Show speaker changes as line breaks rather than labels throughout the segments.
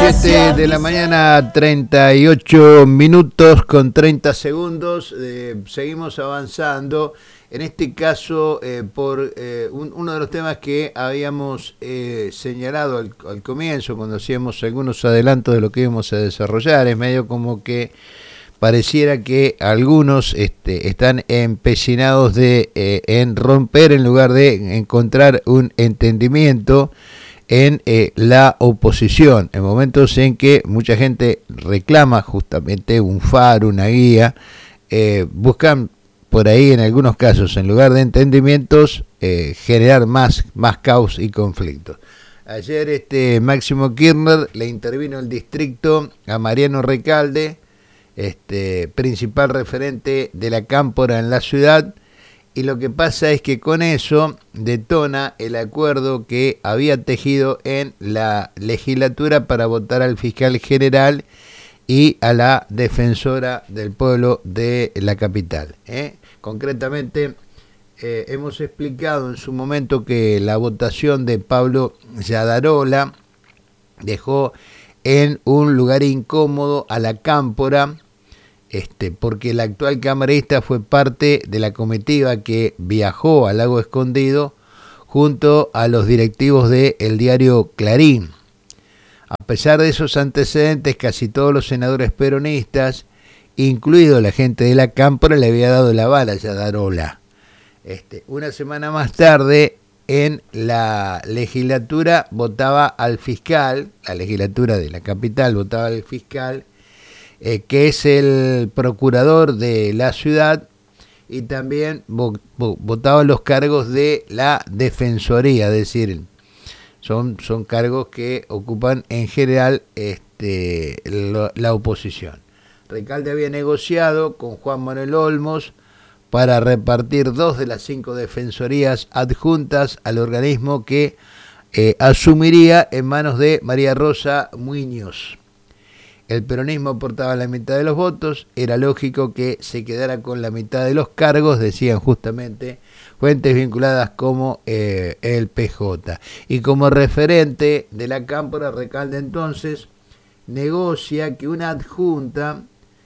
7 de la mañana, 38 minutos con 30 segundos. Seguimos avanzando. En este caso, por uno de los temas que habíamos señalado al comienzo, cuando hacíamos algunos adelantos de lo que íbamos a desarrollar, es medio como que pareciera que algunos están empecinados en romper en lugar de encontrar un entendimiento en la oposición, en momentos en que mucha gente reclama justamente un faro, una guía, buscan por ahí en algunos casos, en lugar de entendimientos, generar más caos y conflictos. Ayer Máximo Kirchner le intervino el distrito a Mariano Recalde, principal referente de la cámpora en la ciudad, y lo que pasa es que con eso detona el acuerdo que había tejido en la legislatura para votar al fiscal general y a la defensora del pueblo de la capital. Concretamente, hemos explicado en su momento que la votación de Pablo Yadarola dejó en un lugar incómodo a la cámpora, porque el actual camarista fue parte de la comitiva que viajó al Lago Escondido junto a los directivos del diario Clarín. A pesar de esos antecedentes, casi todos los senadores peronistas, incluido la gente de la cámpora, le había dado la bala a Yadarola. Una semana más tarde, en la legislatura votaba al fiscal, la legislatura de la capital votaba al fiscal, que es el procurador de la ciudad, y también votaba los cargos de la defensoría, es decir, son cargos que ocupan en general la oposición. Recalde había negociado con Juan Manuel Olmos para repartir 2 de las 5 defensorías adjuntas al organismo que asumiría en manos de María Rosa Muñoz. El peronismo aportaba la mitad de los votos, era lógico que se quedara con la mitad de los cargos, decían justamente fuentes vinculadas como el PJ. Y como referente de la cámpora, Recalde entonces negocia que una adjunta,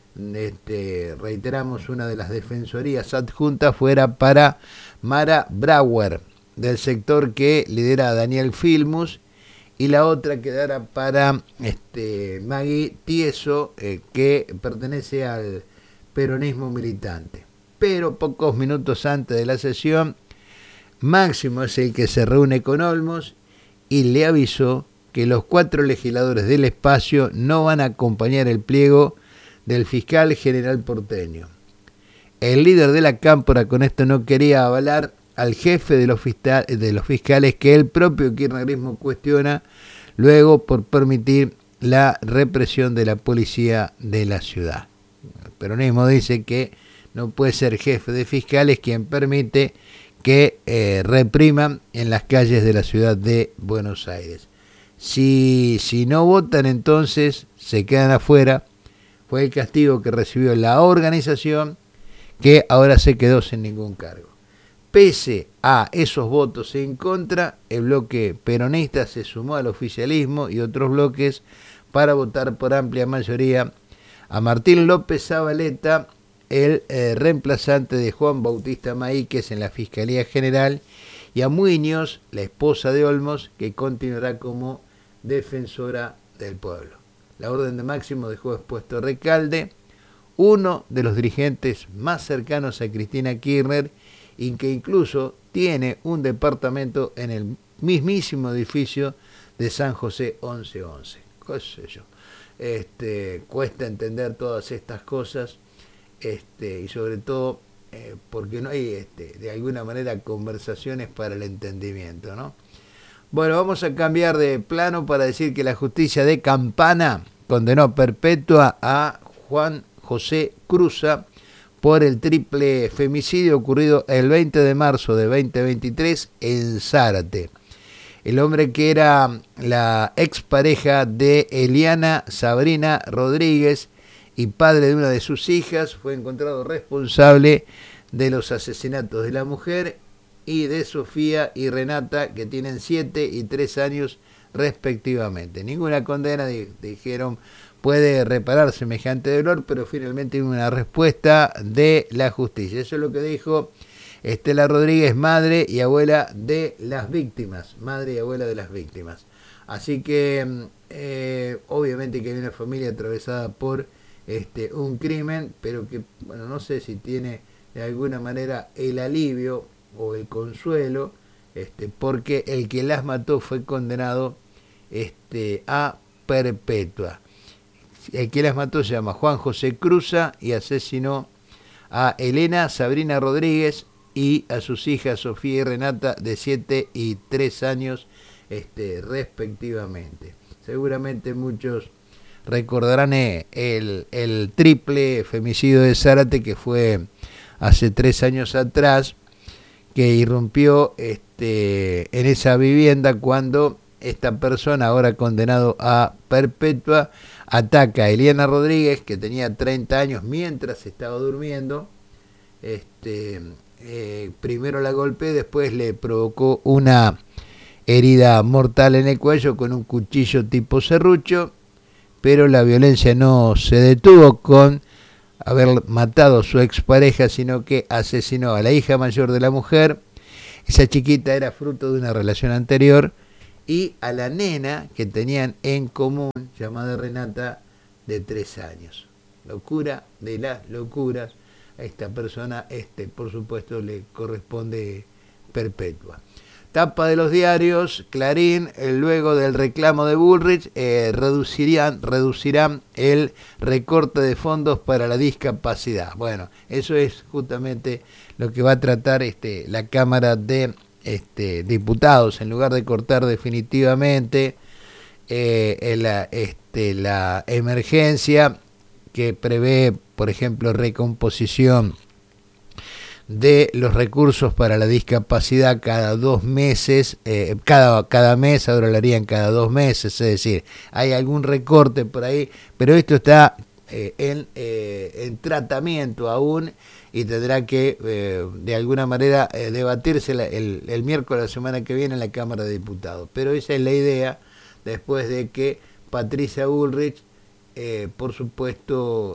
reiteramos, una de las defensorías adjuntas fuera para Mara Brauer, del sector que lidera Daniel Filmus, y la otra quedara para Maggie Tieso, que pertenece al peronismo militante. Pero pocos minutos antes de la sesión, Máximo es el que se reúne con Olmos y le avisó que los 4 legisladores del espacio no van a acompañar el pliego del fiscal general porteño. El líder de la cámpora con esto no quería avalar al jefe de los fiscales que el propio kirchnerismo cuestiona luego por permitir la represión de la policía de la ciudad. El peronismo dice que no puede ser jefe de fiscales quien permite que repriman en las calles de la ciudad de Buenos Aires. Si no votan, entonces se quedan afuera. Fue el castigo que recibió la organización, que ahora se quedó sin ningún cargo. Pese a esos votos en contra, el bloque peronista se sumó al oficialismo y otros bloques para votar por amplia mayoría a Martín López Zabaleta, el reemplazante de Juan Bautista Maíquez en la Fiscalía General, y a Muñoz, la esposa de Olmos, que continuará como defensora del pueblo. La orden de Máximo dejó expuesto a Recalde, uno de los dirigentes más cercanos a Cristina Kirchner, y que incluso tiene un departamento en el mismísimo edificio de San José 1111. ¿Qué sé yo? Cuesta entender todas estas cosas, y sobre todo porque no hay de alguna manera conversaciones para el entendimiento, ¿no? Bueno, vamos a cambiar de plano para decir que la justicia de Campana condenó perpetua a Juan José Cruza por el triple femicidio ocurrido el 20 de marzo de 2023 en Zárate. El hombre, que era la expareja de Eliana Sabrina Rodríguez y padre de una de sus hijas, fue encontrado responsable de los asesinatos de la mujer y de Sofía y Renata, que tienen 7 y 3 años respectivamente. Ninguna condena, dijeron, puede reparar semejante dolor, pero finalmente hubo una respuesta de la justicia. Eso es lo que dijo Estela Rodríguez, madre y abuela de las víctimas. Madre y abuela de las víctimas. Así que obviamente que hay una familia atravesada por un crimen, pero que, bueno, no sé si tiene de alguna manera el alivio o el consuelo, porque el que las mató fue condenado a perpetua. El que las mató se llama Juan José Cruza y asesinó a Elena Sabrina Rodríguez y a sus hijas Sofía y Renata, de 7 y 3 años respectivamente. Seguramente muchos recordarán el triple femicidio de Zárate, que fue hace 3 años atrás, que irrumpió en esa vivienda cuando esta persona, ahora condenado a perpetua, ataca a Eliana Rodríguez, que tenía 30 años, mientras estaba durmiendo. Primero la golpeó, después le provocó una herida mortal en el cuello con un cuchillo tipo serrucho, pero la violencia no se detuvo con haber matado a su expareja, sino que asesinó a la hija mayor de la mujer. Esa chiquita era fruto de una relación anterior, y a la nena que tenían en común, llamada Renata, de 3 años. Locura de las locuras. A esta persona, por supuesto, le corresponde perpetua. Tapa de los diarios: Clarín, luego del reclamo de Bullrich, reducirán el recorte de fondos para la discapacidad. Bueno, eso es justamente lo que va a tratar la Cámara de Diputados. En lugar de cortar definitivamente la emergencia que prevé, por ejemplo, recomposición de los recursos para la discapacidad cada 2 meses, cada mes, ahora lo harían cada 2 meses, es decir, hay algún recorte por ahí, pero esto está en tratamiento aún, y tendrá que de alguna manera debatirse el miércoles de la semana que viene en la Cámara de Diputados. Pero esa es la idea, después de que Patricia Bullrich, por supuesto,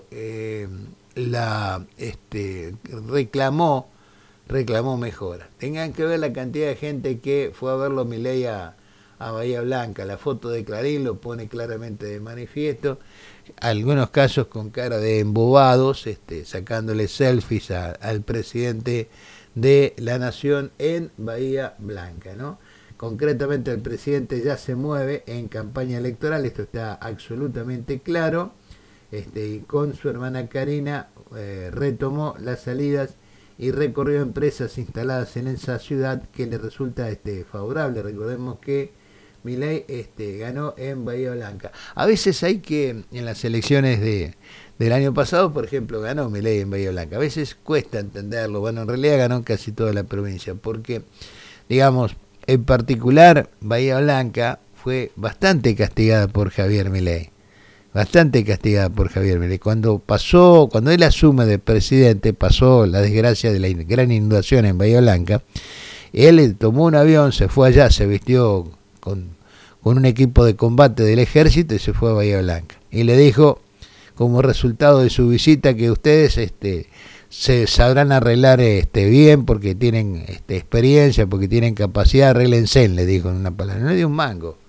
reclamó mejora. Tengan que ver la cantidad de gente que fue a verlo Milei a Bahía Blanca. La foto de Clarín lo pone claramente de manifiesto. Algunos casos con cara de embobados, sacándole selfies al presidente de la Nación en Bahía Blanca, ¿no? Concretamente, el presidente ya se mueve en campaña electoral, esto está absolutamente claro. Con su hermana Karina retomó las salidas y recorrió empresas instaladas en esa ciudad que le resulta favorable. Recordemos que Milei ganó en Bahía Blanca. A veces hay que, en las elecciones del año pasado, por ejemplo, ganó Milei en Bahía Blanca. A veces cuesta entenderlo. Bueno, en realidad ganó casi toda la provincia, porque, digamos, en particular, Bahía Blanca fue bastante castigada por Javier Milei. Bastante castigada por Javier Milei. Cuando él asume de presidente, pasó la desgracia de la gran inundación en Bahía Blanca. Él tomó un avión, se fue allá, se vistió con un equipo de combate del ejército y se fue a Bahía Blanca. Y le dijo, como resultado de su visita, que ustedes se sabrán arreglar bien, porque tienen experiencia, porque tienen capacidad, arréglense, le dijo en una palabra. No le dio un mango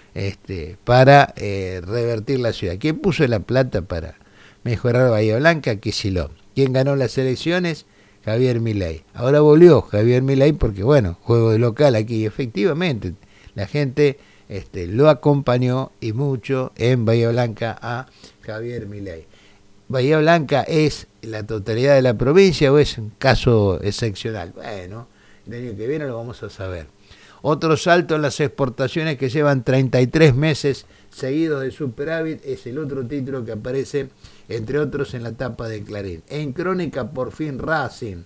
para revertir la ciudad. ¿Quién puso la plata para mejorar Bahía Blanca? Kicillof. ¿Quién ganó las elecciones? Javier Milei. Ahora volvió Javier Milei porque, bueno, juego de local aquí. Efectivamente, la gente lo acompañó, y mucho, en Bahía Blanca a Javier Milei. ¿Bahía Blanca es la totalidad de la provincia o es un caso excepcional? Bueno, el año que viene lo vamos a saber. Otro salto en las exportaciones, que llevan 33 meses seguidos de superávit, es el otro título que aparece, entre otros, en la tapa de Clarín. En crónica, por fin, Racing.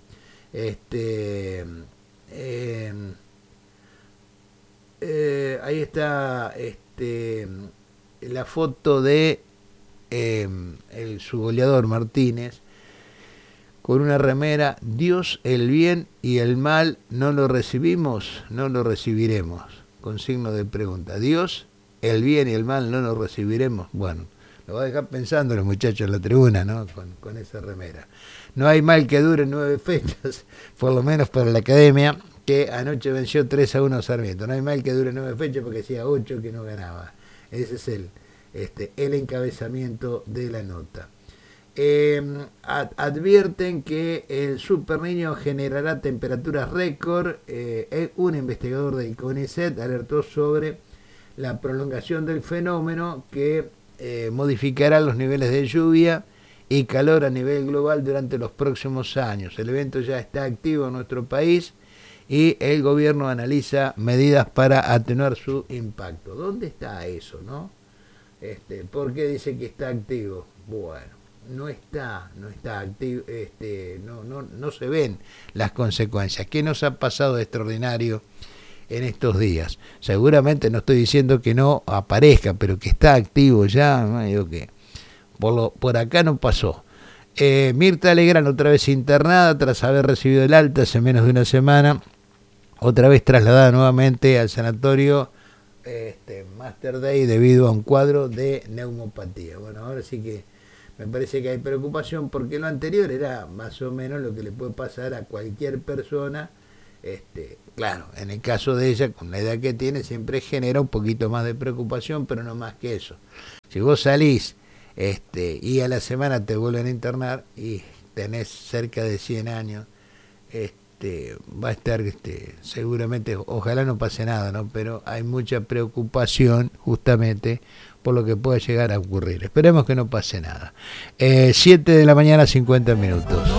Ahí está la foto de su goleador Martínez, con una remera: Dios, el bien y el mal no lo recibimos, no lo recibiremos, con signo de pregunta. Dios, el bien y el mal no nos recibiremos. Bueno, lo va a dejar pensando los muchachos en la tribuna, ¿no? Con esa remera. No hay mal que dure 9 fechas, por lo menos para la academia, que anoche venció 3-1 a Sarmiento. No hay mal que dure 9 fechas porque hacía 8 que no ganaba. Ese es el encabezamiento de la nota. Advierten que el Super Niño generará temperaturas récord. Un investigador del CONICET alertó sobre la prolongación del fenómeno que modificará los niveles de lluvia y calor a nivel global durante los próximos años. El evento ya está activo en nuestro país y el gobierno analiza medidas para atenuar su impacto. ¿Dónde está eso, no? ¿Por qué dice que está activo? Bueno, no está activo, no se ven las consecuencias. ¿Qué nos ha pasado de extraordinario en estos días? Seguramente no estoy diciendo que no aparezca, pero que está activo ya, no digo que por acá no pasó. Mirta Legrand otra vez internada tras haber recibido el alta hace menos de una semana, otra vez trasladada nuevamente al sanatorio Mater Dei debido a un cuadro de neumopatía. Bueno, ahora sí que me parece que hay preocupación porque lo anterior era más o menos lo que le puede pasar a cualquier persona. Claro, en el caso de ella, con la edad que tiene, siempre genera un poquito más de preocupación, pero no más que eso. Si vos salís y a la semana te vuelven a internar y tenés cerca de 100 años, va a estar seguramente, ojalá no pase nada, ¿no? Pero hay mucha preocupación justamente por lo que puede llegar a ocurrir. Esperemos que no pase nada. 7 de la mañana, 50 minutos.